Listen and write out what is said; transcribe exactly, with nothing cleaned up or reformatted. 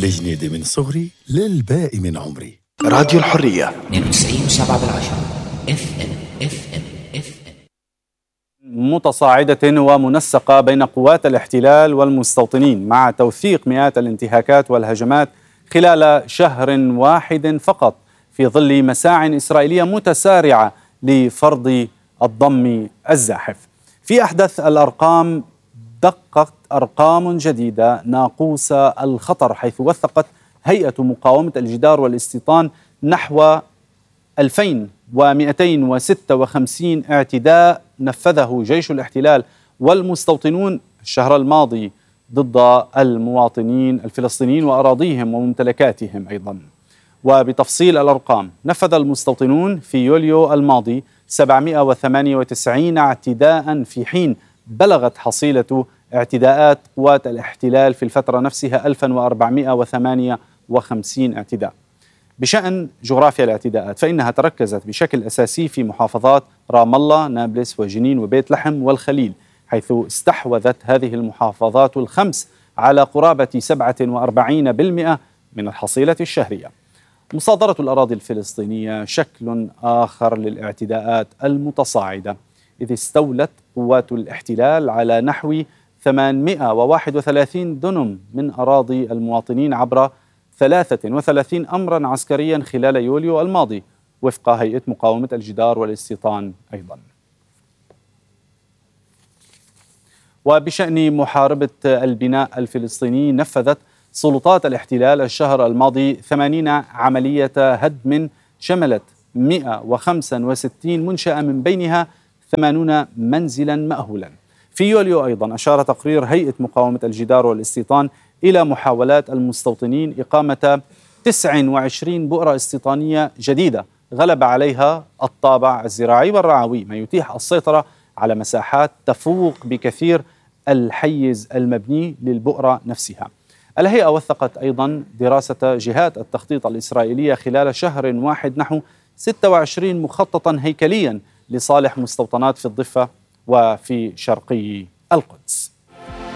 لجنيدي من صغري للباقي من عمري. راديو الحرية اثنين وتسعين وسبعة بالعشرة اف ام اف ام اف ام. متصاعدة ومنسقة بين قوات الاحتلال والمستوطنين مع توثيق مئات الانتهاكات والهجمات خلال شهر واحد فقط في ظل مساع إسرائيلية متسارعة لفرض الضم الزاحف. في أحدث الأرقام دقت أرقام جديدة ناقوس الخطر، حيث وثقت هيئة مقاومة الجدار والاستيطان نحو ألفين ومئتين وستة وخمسين اعتداء نفذه جيش الاحتلال والمستوطنون الشهر الماضي ضد المواطنين الفلسطينيين وأراضيهم وممتلكاتهم أيضا. وبتفصيل الأرقام، نفذ المستوطنون في يوليو الماضي سبعمئة وثمانية وتسعين اعتداء، في حين بلغت حصيلة اعتداءات قوات الاحتلال في الفترة نفسها ألف وأربعمئة وثمانية وخمسين اعتداء. بشأن جغرافيا الاعتداءات، فإنها تركزت بشكل أساسي في محافظات رام الله، نابلس وجنين وبيت لحم والخليل، حيث استحوذت هذه المحافظات الخمس على قرابة سبعة وأربعين بالمئة من الحصيلة الشهرية. مصادرة الأراضي الفلسطينية شكل آخر للاعتداءات المتصاعدة، إذ استولت قوات الاحتلال على نحو ثمانمئة وواحد وثلاثين دنم من أراضي المواطنين عبر ثلاثة وثلاثين أمرا عسكريا خلال يوليو الماضي، وفق هيئة مقاومة الجدار والاستيطان أيضا. وبشأن محاربة البناء الفلسطيني، نفذت سلطات الاحتلال الشهر الماضي ثمانين عملية هدم شملت مئة وخمسة وستين منشأة، من بينها ثمانين منزلا مأهولا. في يوليو أيضا أشار تقرير هيئة مقاومة الجدار والاستيطان إلى محاولات المستوطنين إقامة تسعة وعشرين بؤرة استيطانية جديدة غلب عليها الطابع الزراعي والرعوي، ما يتيح السيطرة على مساحات تفوق بكثير الحيز المبني للبؤرة نفسها. الهيئة وثقت أيضا دراسة جهات التخطيط الإسرائيلية خلال شهر واحد نحو ستة وعشرين مخططا هيكليا لصالح مستوطنات في الضفة وفي شرقي القدس.